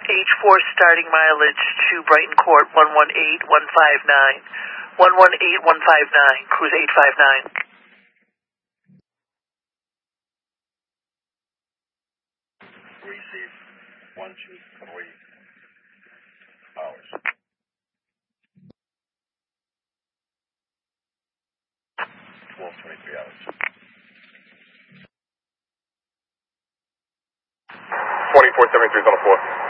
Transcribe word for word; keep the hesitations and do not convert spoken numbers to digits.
H four starting mileage to Brighton Court, one one eight one five nine. one one eight one five nine, cruise eight five nine. Receive one two three hours. twelve twenty-three hours. twenty-four seventy-three is on the floor.